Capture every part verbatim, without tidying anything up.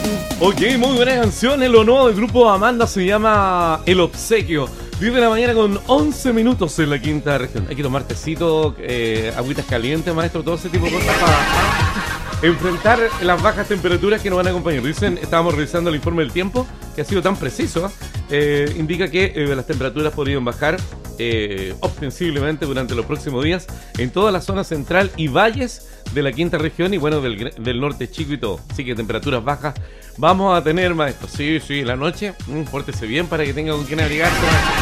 Ok, muy buena canción. Lo nuevo del grupo Amanda se llama El Obsequio. diez de la mañana con once minutos en la quinta región. Hay que tomar tecito, eh, agüitas calientes, maestro, todo ese tipo de cosas para, para enfrentar las bajas temperaturas que nos van a acompañar. Dicen, estábamos revisando el informe del tiempo, que ha sido tan preciso, eh, indica que eh, las temperaturas podrían bajar eh, ostensiblemente durante los próximos días en toda la zona central y valles de la quinta región y bueno, del, del norte chico y todo. Así que temperaturas bajas vamos a tener, maestro. Sí, sí, la noche, mmm, pórtese bien para que tenga con quién abrigarse.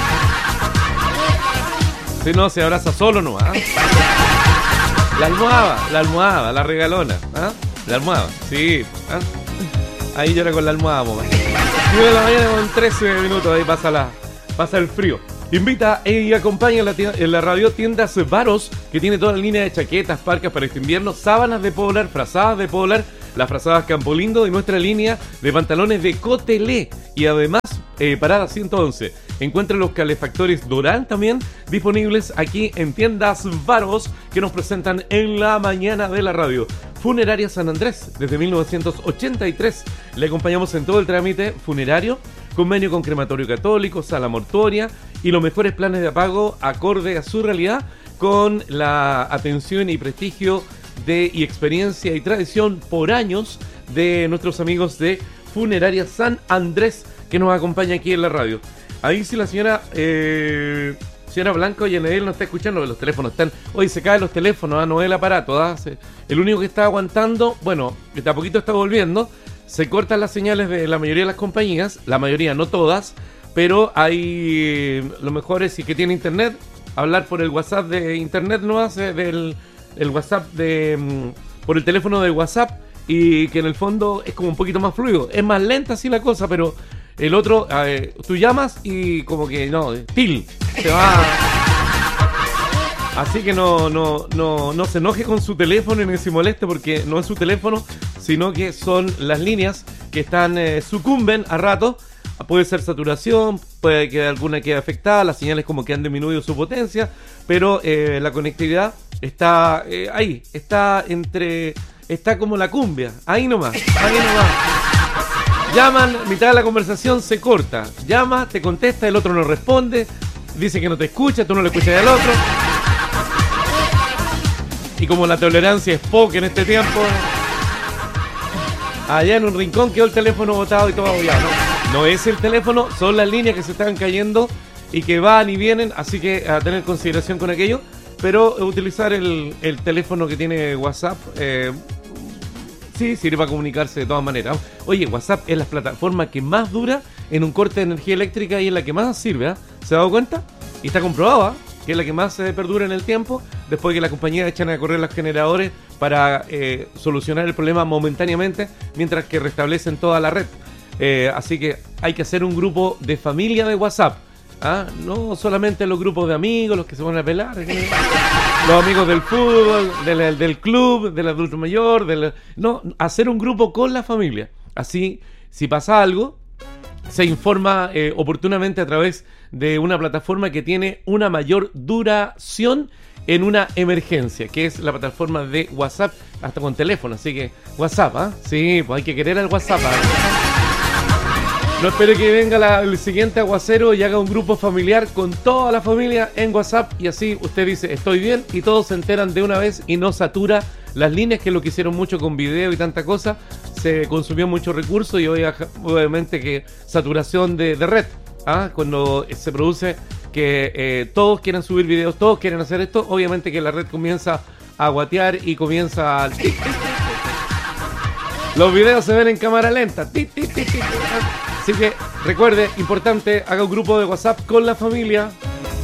Si no, se abraza solo nomás. ¿Ah? La almohada, la almohada, la regalona. ¿Ah? La almohada, sí. ¿Ah? Ahí llora con la almohada, mamá. diez de la mañana con trece minutos, ahí pasa, la, pasa el frío. Invita y acompaña en la, tienda, en la radio tiendas Varos, que tiene toda la línea de chaquetas, parcas para este invierno, sábanas de polar, frazadas de polar, las frazadas Campolindo y nuestra línea de pantalones de Cotelé. Y además, eh, Parada ciento once. Encuentra los calefactores Doral también disponibles aquí en tiendas Varos, que nos presentan en la mañana de la radio. Funeraria San Andrés, desde mil novecientos ochenta y tres. Le acompañamos en todo el trámite funerario, convenio con crematorio católico, sala mortuoria y los mejores planes de pago acorde a su realidad, con la atención y prestigio de y experiencia y tradición por años de nuestros amigos de Funeraria San Andrés, que nos acompaña aquí en la radio. Ahí sí la señora eh, señora Blanco y Enedel nos está escuchando, los teléfonos están, hoy se caen los teléfonos, ¿eh? No es el aparato, ¿eh? El único que está aguantando, bueno, que de a poquito está volviendo, se cortan las señales de la mayoría de las compañías, la mayoría, no todas, pero hay, lo mejor es si que tiene internet, hablar por el WhatsApp de internet, no hace del el WhatsApp de por el teléfono de WhatsApp, y que en el fondo es como un poquito más fluido, es más lenta así la cosa, pero el otro, eh, tú llamas y como que no, til, se va. Así que no, no, no, no se enoje con su teléfono ni se moleste, porque no es su teléfono, sino que son las líneas que están, eh, sucumben a rato. Puede ser saturación, puede que alguna quede afectada, las señales como que han disminuido su potencia, pero eh, la conectividad está eh, ahí, está entre, está como la cumbia, ahí nomás, ahí nomás. Llaman, mitad de la conversación se corta, llama, te contesta, el otro no responde, dice que no te escucha, tú no le escuchas al otro. Y como la tolerancia es poca en este tiempo, allá en un rincón quedó el teléfono botado y todo ya, ¿no? No es el teléfono, son las líneas que se están cayendo y que van y vienen, así que a tener consideración con aquello, pero utilizar el, el teléfono que tiene WhatsApp, eh, sí, sirve para comunicarse de todas maneras. Oye, WhatsApp es la plataforma que más dura en un corte de energía eléctrica y es la que más sirve, ¿eh? ¿Se ha dado cuenta? Y está comprobado, ¿eh? Que es la que más se eh, perdura en el tiempo, después que las compañías echan a correr los generadores para eh, solucionar el problema momentáneamente, mientras que restablecen toda la red. Eh, así que hay que hacer un grupo de familia de WhatsApp, ¿ah? No solamente los grupos de amigos, los que se van a pelar, ¿eh? Los amigos del fútbol, del, del club, del adulto mayor, del, no, hacer un grupo con la familia. Así, si pasa algo, se informa eh, oportunamente a través de una plataforma que tiene una mayor duración en una emergencia, que es la plataforma de WhatsApp, hasta con teléfono. Así que WhatsApp, ¿ah? ¿eh? Sí, pues hay que querer al WhatsApp, ¿eh? No espere que venga la, el siguiente aguacero y haga un grupo familiar con toda la familia en WhatsApp, y así usted dice estoy bien y todos se enteran de una vez y no satura las líneas, que es lo que hicieron mucho con video y tanta cosa. Se consumió mucho recurso y hoy obviamente que saturación de, de red, ¿ah? Cuando se produce que eh, todos quieren subir videos, todos quieren hacer esto, obviamente que la red comienza a guatear y comienza a... Los videos se ven en cámara lenta. Así que recuerde, importante, haga un grupo de WhatsApp con la familia,